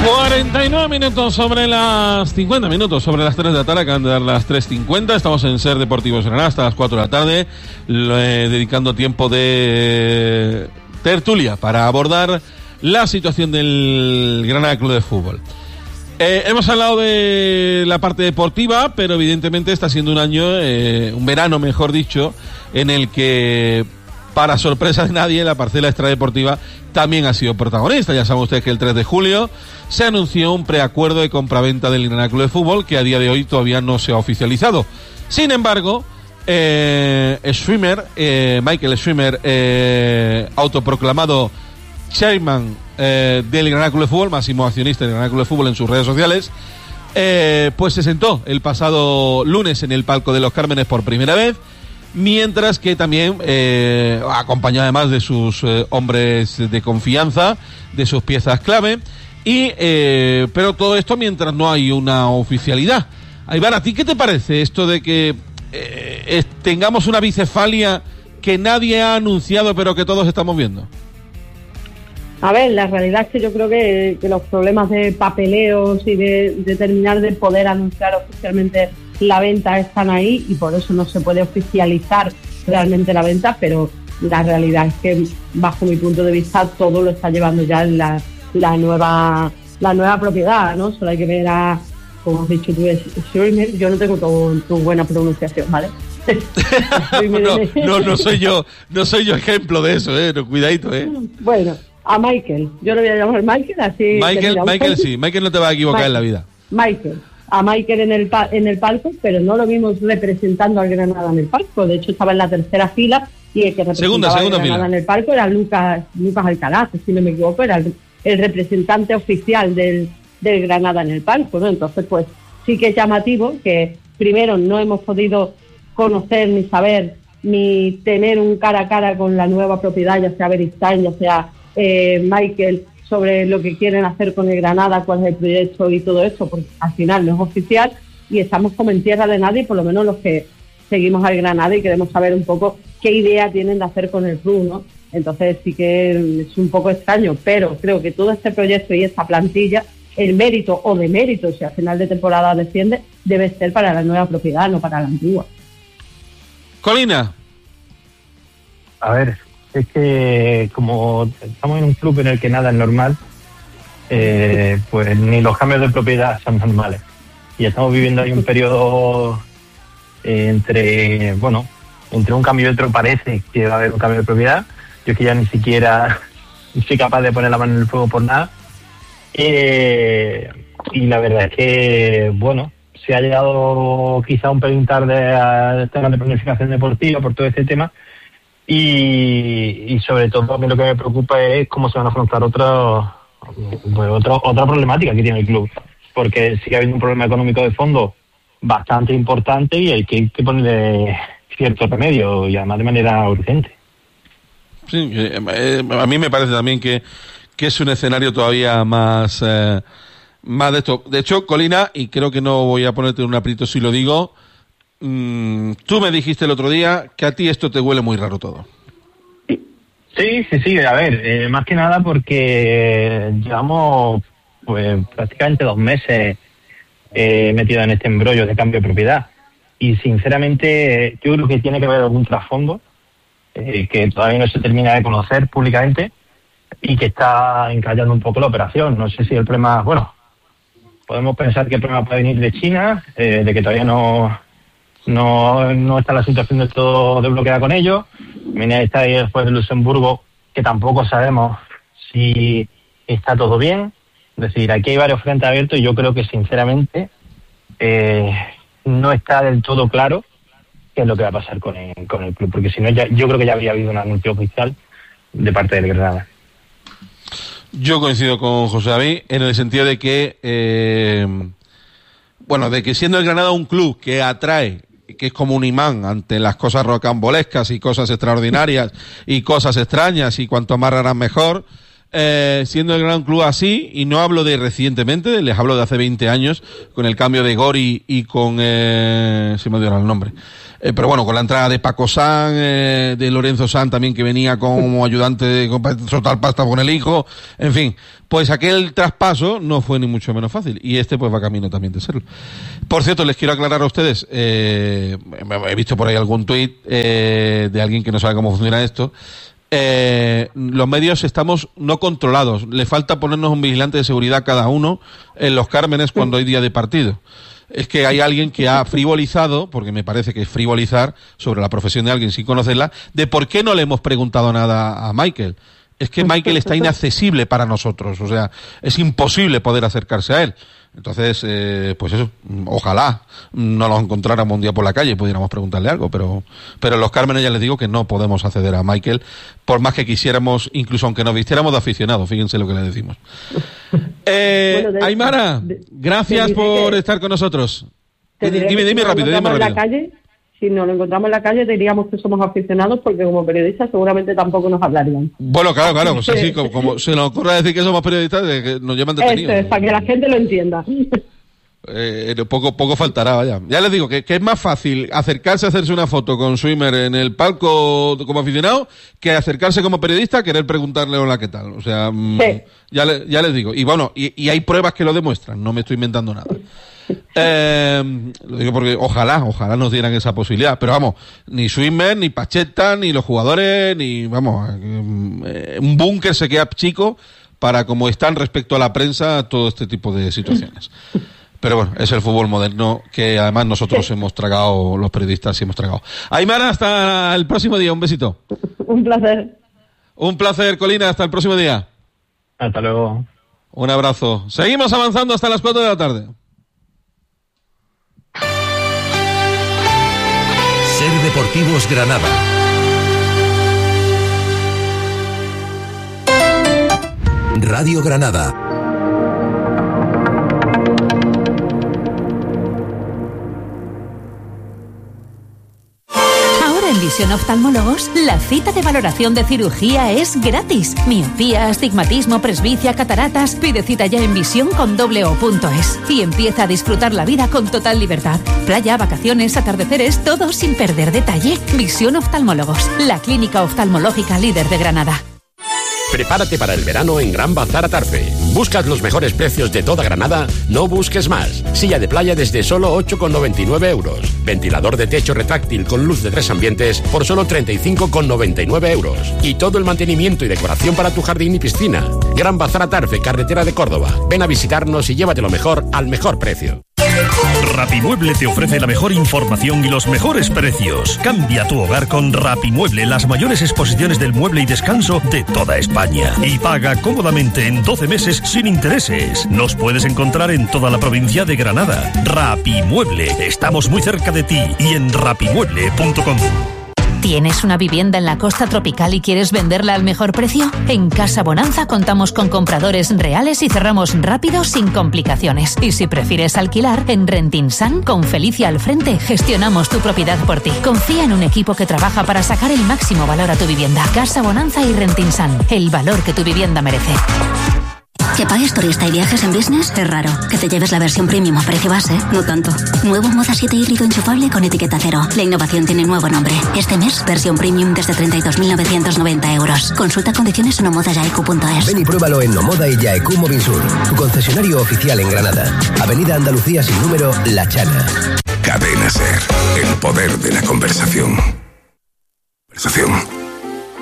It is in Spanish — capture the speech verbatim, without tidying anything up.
cuarenta y nueve minutos sobre las cincuenta minutos sobre las tres de la tarde, acaban de dar las tres cincuenta. Estamos en Ser Deportivos Granada hasta las cuatro de la tarde, eh, dedicando tiempo de tertulia para abordar la situación del Granada Club de Fútbol. Eh, hemos hablado de la parte deportiva, pero evidentemente está siendo un año, eh, un verano mejor dicho, en el que, para sorpresa de nadie, la parcela extradeportiva también ha sido protagonista. Ya saben ustedes que el tres de julio se anunció un preacuerdo de compraventa del Granada Club de Fútbol que a día de hoy todavía no se ha oficializado. Sin embargo, eh, Schwimmer, eh, Michael Schwimmer, eh, autoproclamado chairman eh, del Granada Club de Fútbol, máximo accionista del Granada Club de Fútbol en sus redes sociales, eh, pues se sentó el pasado lunes en el palco de los Cármenes por primera vez, mientras que también eh, acompañado además de sus eh, hombres de confianza, de sus piezas clave, y eh, pero todo esto mientras no hay una oficialidad. Aybar, ¿a ti qué te parece esto de que eh, tengamos una bicefalia que nadie ha anunciado pero que todos estamos viendo? A ver, la realidad es que yo creo que, que los problemas de papeleos y de, de terminar de poder anunciar oficialmente la venta están ahí y por eso no se puede oficializar realmente la venta, pero la realidad es que bajo mi punto de vista todo lo está llevando ya la, la nueva la nueva propiedad, ¿no? Solo hay que ver a, como has dicho tú, Schwimmer. Yo no tengo tu, tu buena pronunciación, ¿vale? no, no, no soy yo, no soy yo ejemplo de eso, eh, no, cuidadito, eh. Bueno, a Michael, yo lo voy a llamar Michael, así. Michael, Michael sí, Michael no te va a equivocar Michael, en la vida. Michael, a Michael en el pa- en el palco, pero no lo vimos representando al Granada en el palco. De hecho estaba en la tercera fila y el que representaba segunda, segunda al Granada fila. En el palco era Lucas Lucas Alcalá, si no me equivoco, era el, el representante oficial del, del Granada en el palco, ¿no? Entonces, pues sí que es llamativo que primero no hemos podido conocer ni saber ni tener un cara a cara con la nueva propiedad, ya sea Beristain, ya sea eh, Michael, sobre lo que quieren hacer con el Granada, cuál es el proyecto y todo eso, porque al final no es oficial y estamos como en tierra de nadie, por lo menos los que seguimos al Granada y queremos saber un poco qué idea tienen de hacer con el club, ¿no? Entonces sí que es un poco extraño, pero creo que todo este proyecto y esta plantilla, el mérito o demérito, si al final de temporada desciende, debe ser para la nueva propiedad, no para la antigua. Colina. A ver, es que como estamos en un club en el que nada es normal, eh, pues ni los cambios de propiedad son normales. Y estamos viviendo ahí un periodo eh, entre, bueno, entre un cambio y otro parece que va a haber un cambio de propiedad. Yo es que ya ni siquiera soy capaz de poner la mano en el fuego por nada. Eh, y la verdad es que, bueno, se ha llegado quizá un pelín tarde al tema de planificación deportiva por todo este tema. Y, y sobre todo a mí lo que me preocupa es cómo se van a afrontar otros, pues otro, otra problemática que tiene el club, porque sigue habiendo un problema económico de fondo bastante importante y hay que, hay que ponerle cierto remedio y además de manera urgente. Sí, eh, a mí me parece también que, que es un escenario todavía más, eh, más de esto. De hecho, Colina, y creo que no voy a ponerte en un aprieto si lo digo, tú me dijiste el otro día que a ti esto te huele muy raro todo. Sí, sí, sí, a ver, eh, más que nada porque llevamos pues prácticamente dos meses eh, metidos en este embrollo de cambio de propiedad y sinceramente yo creo que tiene que haber algún trasfondo eh, que todavía no se termina de conocer públicamente y que está encallando un poco la operación. No sé si el problema, bueno, podemos pensar que el problema puede venir de China, eh, de que todavía no No, no está la situación del todo desbloqueada con ellos. Viene está ahí el juez de Luxemburgo, que tampoco sabemos si está todo bien. Es decir, aquí hay varios frentes abiertos y yo creo que sinceramente eh, no está del todo claro qué es lo que va a pasar con el, con el club, porque si no ya, yo creo que ya habría habido un anuncio oficial de parte del Granada. Yo coincido con José David en el sentido de que eh, bueno, de que siendo el Granada un club que atrae, que es como un imán ante las cosas rocambolescas y cosas extraordinarias y cosas extrañas y cuanto más raras mejor, eh, siendo el gran club así, y no hablo de recientemente, les hablo de hace veinte años, con el cambio de Gori y con, eh, se me dio el nombre, eh, pero bueno, con la entrada de Paco San, eh, de Lorenzo San también, que venía como ayudante de soltar pasta con el hijo, en fin, pues aquel traspaso no fue ni mucho menos fácil, y este pues va camino también de serlo. Por cierto, les quiero aclarar a ustedes, eh, he visto por ahí algún tuit eh, de alguien que no sabe cómo funciona esto. Eh, los medios estamos no controlados, le falta ponernos un vigilante de seguridad cada uno en los Cármenes cuando hay día de partido. Es que hay alguien que ha frivolizado, porque me parece que es frivolizar sobre la profesión de alguien sin conocerla, de por qué no le hemos preguntado nada a Michael. Es que Michael está inaccesible para nosotros, o sea, es imposible poder acercarse a él. Entonces, eh, pues eso, ojalá no nos encontráramos un día por la calle y pudiéramos preguntarle algo, pero pero en los Cármenes ya les digo que no podemos acceder a Michael, por más que quisiéramos, incluso aunque nos vistiéramos de aficionados, fíjense lo que le decimos. Eh, bueno, de, Aymara, de, gracias de, por que, estar con nosotros. Dime, dime, dime rápido, dime rápido. En la calle, si nos lo encontramos en la calle diríamos que somos aficionados, porque como periodistas seguramente tampoco nos hablarían. Bueno, claro, claro, pues así como, como se nos ocurre decir que somos periodistas, que nos llaman detenidos. Eso es, para que la gente lo entienda. Eh, poco poco faltará, vaya. Ya les digo que, que es más fácil acercarse a hacerse una foto con Swimmer en el palco como aficionado que acercarse como periodista a querer preguntarle hola qué tal. O sea, sí. ya, le, ya les digo. Y bueno, y, y hay pruebas que lo demuestran, no me estoy inventando nada. Eh, lo digo porque ojalá, ojalá nos dieran esa posibilidad, pero vamos, ni Swimmer, ni Pacheta, ni los jugadores, ni vamos, eh, un búnker se queda chico para como están respecto a la prensa todo este tipo de situaciones. Pero bueno, es el fútbol moderno que además nosotros hemos tragado, los periodistas sí hemos tragado. Aymara, hasta el próximo día, un besito. Un placer. Un placer, Colina, hasta el próximo día. Hasta luego. Un abrazo. Seguimos avanzando hasta las cuatro de la tarde. Ser Deportivos Granada. Radio Granada. En Visión Oftalmólogos, la cita de valoración de cirugía es gratis. Miopía, astigmatismo, presbicia, cataratas. Pide cita ya en visión con doble o punto es y empieza a disfrutar la vida con total libertad. Playa, vacaciones, atardeceres, todo sin perder detalle. Visión Oftalmólogos, la clínica oftalmológica líder de Granada. Prepárate para el verano en Gran Bazar Atarfe. ¿Buscas los mejores precios de toda Granada? No busques más. Silla de playa desde solo ocho con noventa y nueve euros. Ventilador de techo retráctil con luz de tres ambientes por solo treinta y cinco con noventa y nueve euros. Y todo el mantenimiento y decoración para tu jardín y piscina. Gran Bazar Atarfe, carretera de Córdoba. Ven a visitarnos y llévate lo mejor al mejor precio. Rapimueble te ofrece la mejor información y los mejores precios. Cambia tu hogar con Rapimueble, las mayores exposiciones del mueble y descanso de toda España. Y paga cómodamente en doce meses sin intereses. Nos puedes encontrar en toda la provincia de Granada. Rapimueble, estamos muy cerca de ti y en rapimueble punto com. ¿Tienes una vivienda en la costa tropical y quieres venderla al mejor precio? En Casa Bonanza contamos con compradores reales y cerramos rápido sin complicaciones. Y si prefieres alquilar, en Rentinsan, con Felicia al frente, gestionamos tu propiedad por ti. Confía en un equipo que trabaja para sacar el máximo valor a tu vivienda. Casa Bonanza y Rentinsan, el valor que tu vivienda merece. Que pagues turista y viajes en business es raro. Que te lleves la versión premium a precio base, no tanto. Nuevo Moda siete híbrido enchufable con etiqueta cero. La innovación tiene nuevo nombre. Este mes, versión premium desde treinta y dos mil novecientos noventa euros. Consulta condiciones en omoda yaecu punto es. Ven y pruébalo en Omoda y Yaecu Movinsur, tu concesionario oficial en Granada. Avenida Andalucía sin número, La Chana. Cadena Ser, el poder de la conversación. Conversación.